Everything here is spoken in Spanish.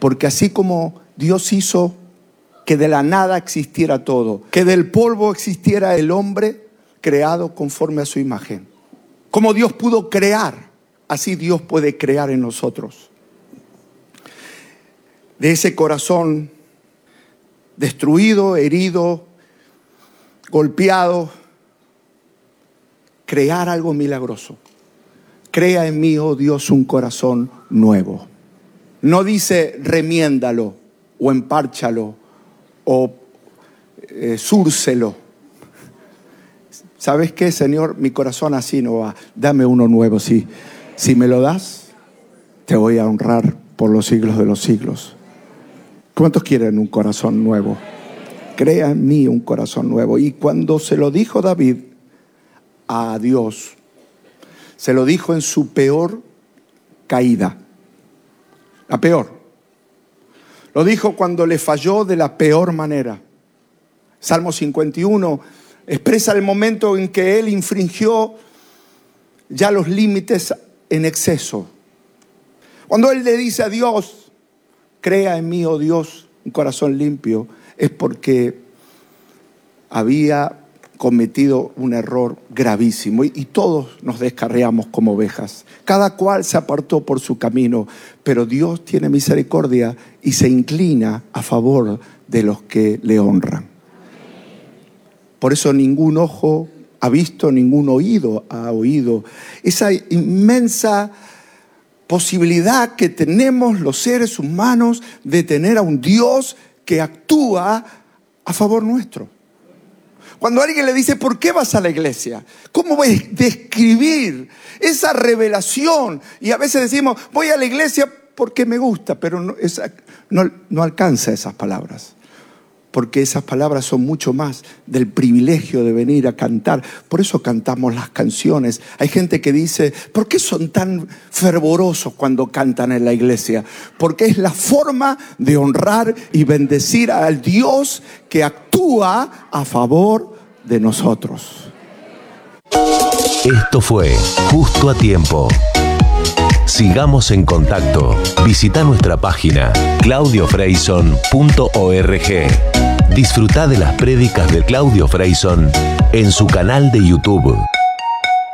Porque así como Dios hizo que de la nada existiera todo, que del polvo existiera el hombre creado conforme a su imagen. Como Dios pudo crear, así Dios puede crear en nosotros. De ese corazón destruido, herido, golpeado, crear algo milagroso. Crea en mí, oh Dios, un corazón nuevo. No dice remiéndalo o empárchalo o zúrcelo. ¿Sabes qué, Señor? Mi corazón así no va. Dame uno nuevo. Si me lo das, te voy a honrar por los siglos de los siglos. ¿Cuántos quieren un corazón nuevo? Crea en mí un corazón nuevo. Y cuando se lo dijo David a Dios, se lo dijo en su peor caída. La peor. Lo dijo cuando le falló de la peor manera. Salmo 51 expresa el momento en que él infringió ya los límites en exceso. Cuando él le dice a Dios, crea en mí, oh Dios, un corazón limpio, es porque había cometido un error gravísimo y todos nos descarriamos como ovejas. Cada cual se apartó por su camino, pero Dios tiene misericordia y se inclina a favor de los que le honran. Por eso ningún ojo ha visto, ningún oído ha oído esa inmensa posibilidad que tenemos los seres humanos de tener a un Dios que actúa a favor nuestro. Cuando alguien le dice, ¿por qué vas a la iglesia? ¿Cómo voy a describir esa revelación? Y a veces decimos, voy a la iglesia porque me gusta, pero no alcanza esas palabras. Porque esas palabras son mucho más del privilegio de venir a cantar. Por eso cantamos las canciones. Hay gente que dice, ¿por qué son tan fervorosos cuando cantan en la iglesia? Porque es la forma de honrar y bendecir al Dios que actúa a favor de nosotros. Esto fue Justo a Tiempo. Sigamos en contacto. Visita nuestra página claudiofreyson.org. Disfruta de las prédicas de Claudio Freyson en su canal de YouTube.